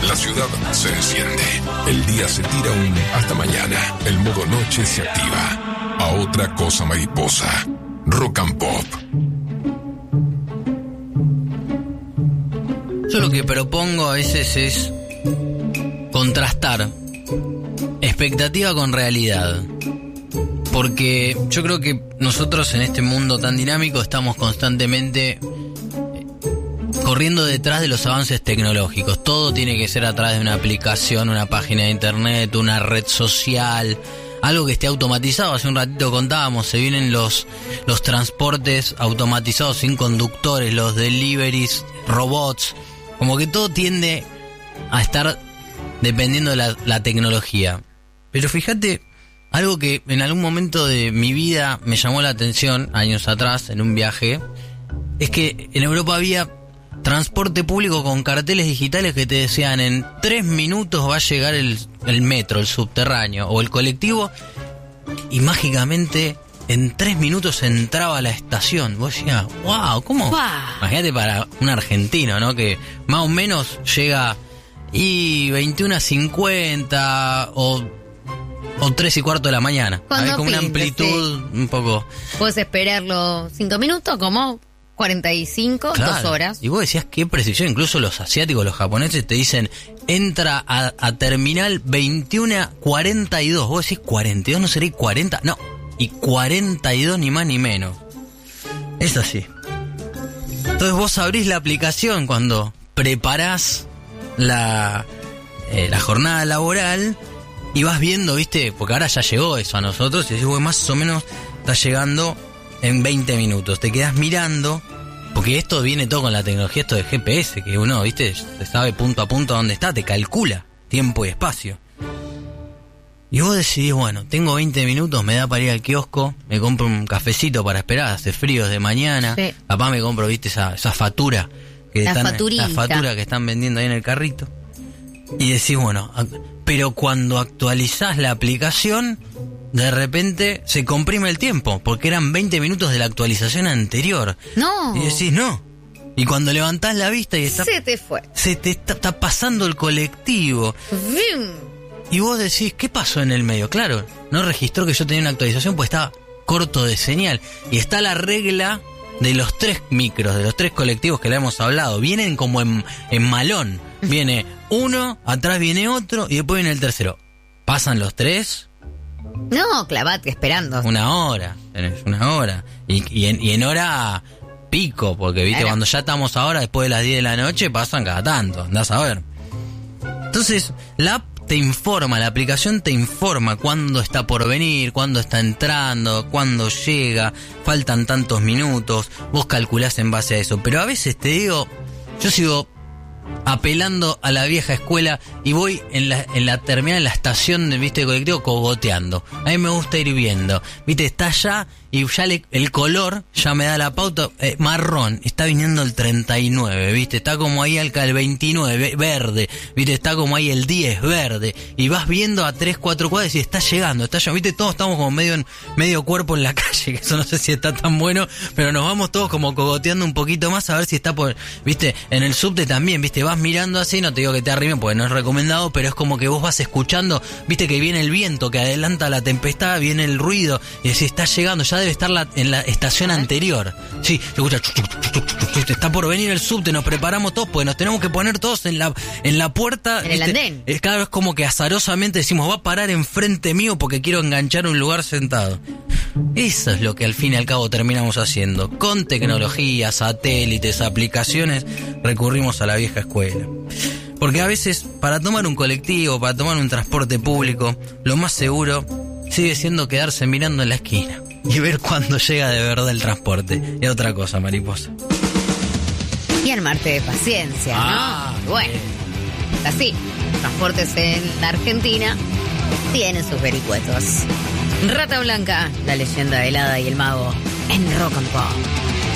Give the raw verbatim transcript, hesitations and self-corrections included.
La ciudad se enciende. El día se tira un hasta mañana. El modo noche se activa. A otra cosa mariposa. Rock and Pop. Yo lo que propongo a veces es contrastar expectativa con realidad. Porque yo creo que nosotros en este mundo tan dinámico estamos constantemente corriendo detrás de los avances tecnológicos. Todo tiene que ser a través de una aplicación, una página de internet, una red social, algo que esté automatizado. Hace un ratito contábamos, se vienen los, los transportes automatizados sin conductores, los deliveries, robots. Como que todo tiende a estar dependiendo de la, la tecnología. Pero fíjate, algo que en algún momento de mi vida me llamó la atención, años atrás, en un viaje, es que en Europa había transporte público con carteles digitales que te decían: en tres minutos va a llegar el, el metro, el subterráneo o el colectivo, y mágicamente en tres minutos entraba a la estación. Vos decías, wow, ¿cómo? Wow. Imagínate para un argentino, ¿no? Que más o menos llega y veintiuno a cincuenta o, o tres y cuarto de la mañana. Cuando con una amplitud sí. Un poco... Puedes esperarlo cinco minutos como cuarenta y cinco, claro. dos horas. Y vos decías, qué precisión. Incluso los asiáticos, los japoneses te dicen, entra a, a terminal veintiuno cuarenta y dos. Vos decís, ¿cuarenta y dos no sería cuarenta? No. Y cuarenta y dos ni más ni menos. Es así. Entonces vos abrís la aplicación cuando preparás la, eh, la jornada laboral y vas viendo, ¿viste? Porque ahora ya llegó eso a nosotros y decís, bueno, más o menos está llegando en veinte minutos. Te quedás mirando, porque esto viene todo con la tecnología, esto de G P S, que uno, ¿viste? Se sabe punto a punto dónde está, te calcula tiempo y espacio. Y vos decidís, bueno, tengo veinte minutos, me da para ir al kiosco, me compro un cafecito para esperar, hace frío de mañana. Sí. Papá me compro, viste, esa, esa fatura que la están, faturita. la fatura que están vendiendo ahí en el carrito. Y decís, bueno, pero cuando actualizás la aplicación, de repente se comprime el tiempo, porque eran veinte minutos de la actualización anterior. No. Y decís, no. Y cuando levantás la vista y está... Se te fue. Se te está, está pasando el colectivo. ¡Vim! Y vos decís, ¿qué pasó en el medio? Claro, no registró que yo tenía una actualización, pues estaba corto de señal. Y está la regla de los tres micros, de los tres colectivos que le hemos hablado. Vienen como en, en malón. Viene uno, atrás viene otro y después viene el tercero. ¿Pasan los tres? No, clavate esperando. Una hora, tenés una hora. Y, y, en, y en hora pico, porque viste, claro, cuando ya estamos ahora, después de las diez de la noche, pasan cada tanto, andás a ver. Entonces, la app te informa, la aplicación te informa cuándo está por venir, cuándo está entrando, cuándo llega, faltan tantos minutos, vos calculás en base a eso. Pero a veces te digo, yo sigo apelando a la vieja escuela y voy en la, en la terminal, en la estación de, viste, colectivo, cogoteando. A mí me gusta ir viendo, viste, está allá y ya le, el color ya me da la pauta, eh, marrón, está viniendo el treinta y nueve, viste, está como ahí el, el veintinueve, verde, viste, está como ahí el diez, verde, y vas viendo a tres, cuatro cuadras y está llegando, está llegando, viste, todos estamos como medio en, medio cuerpo en la calle, que eso no sé si está tan bueno, pero nos vamos todos como cogoteando un poquito más a ver si está por, viste, en el subte también, viste, vas mirando así, no te digo que te arrimen porque no es recomendado, pero es como que vos vas escuchando, viste que viene el viento, que adelanta la tempestad, viene el ruido, y decís, está llegando, ya debe estar la, en la estación anterior. Sí, se escucha, está por venir el subte, nos preparamos todos, pues nos tenemos que poner todos en la en la puerta. En el andén. Es, cada vez como que azarosamente decimos, va a parar enfrente mío porque quiero enganchar un lugar sentado. Eso es lo que al fin y al cabo terminamos haciendo. Con tecnología, satélites, aplicaciones, recurrimos a la vieja escuela. Porque a veces, para tomar un colectivo, para tomar un transporte público, lo más seguro sigue siendo quedarse mirando en la esquina y ver cuándo llega de verdad el transporte. Es otra cosa, mariposa. Y armarte de paciencia, ah, ¿no? Bueno, así, transportes en la Argentina tienen sus vericuetos. Rata Blanca, la leyenda del hada y el mago en Rock and Pop.